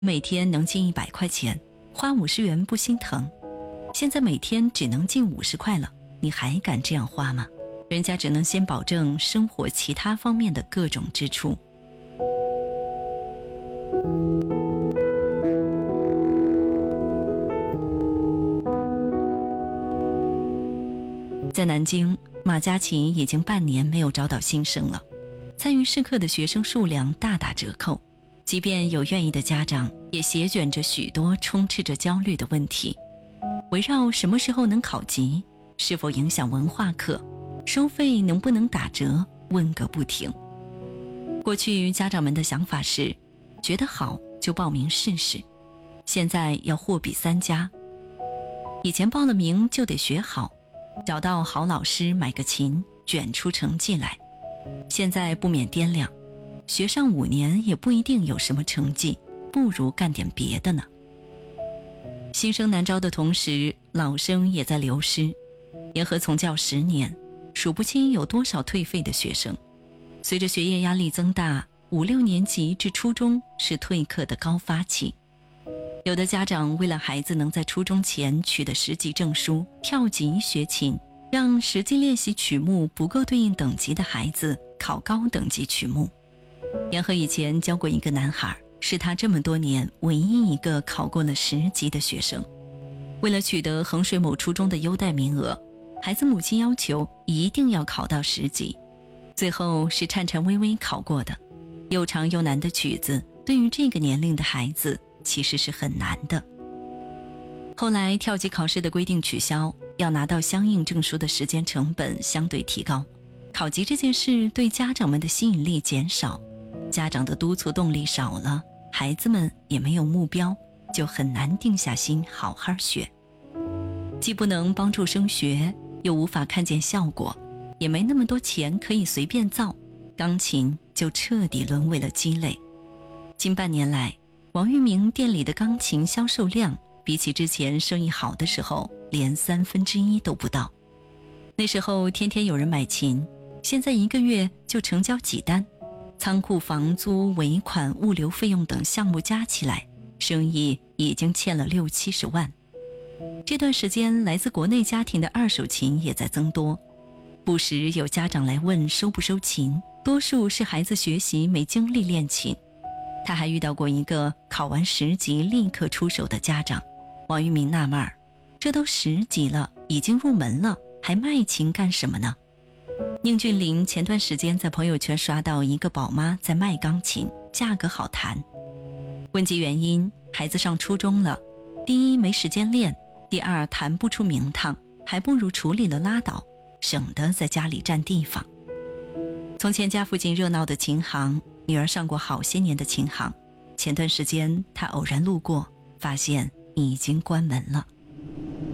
每天能进100块钱，花50元不心疼。现在每天只能进50块了，你还敢这样花吗？人家只能先保证生活其他方面的各种支出。在南京，马家琴已经半年没有招到新生了，参与试课的学生数量大打折扣，即便有愿意的家长，也席卷着许多充斥着焦虑的问题，围绕什么时候能考级，是否影响文化课，收费能不能打折，问个不停。过去家长们的想法是，觉得好就报名试试，现在要货比三家。以前报了名就得学好，找到好老师买个琴，卷出成绩来。现在不免掂量，学上5年也不一定有什么成绩，不如干点别的呢。新生难招的同时，老生也在流失。联合从教10年，数不清有多少退费的学生。随着学业压力增大，5、6年级至初中是退课的高发期。有的家长为了孩子能在初中前取得10级证书，跳级学琴，让实际练习曲目不够对应等级的孩子考高等级曲目。联合以前教过一个男孩，是他这么多年唯一一个考过了10级的学生。为了取得衡水某初中的优待名额，孩子母亲要求一定要考到10级，最后是颤颤巍巍考过的。又长又难的曲子，对于这个年龄的孩子其实是很难的。后来跳级考试的规定取消，要拿到相应证书的时间成本相对提高，考级这件事对家长们的吸引力减少，家长的督促动力少了，孩子们也没有目标，就很难定下心好好学。既不能帮助升学，又无法看见效果，也没那么多钱可以随便造，钢琴就彻底沦为了鸡肋。近半年来，王玉明店里的钢琴销售量比起之前生意好的时候连1/3都不到。那时候天天有人买琴，现在1个月就成交几单，仓库房租、尾款、物流费用等项目加起来，生意已经欠了60、70万。这段时间来自国内家庭的二手琴也在增多，不时有家长来问收不收琴，多数是孩子学习没精力练琴。他还遇到过一个考完10级立刻出手的家长。王玉明纳闷儿，这都10级了，已经入门了，还卖琴干什么呢？宁俊林前段时间在朋友圈刷到一个宝妈在卖钢琴，价格好谈。问及原因，孩子上初中了，第一没时间练，第二弹不出名堂，还不如处理了拉倒，省得在家里占地方。从前家附近热闹的琴行，女儿上过好些年的琴行，前段时间她偶然路过，发现已经关门了。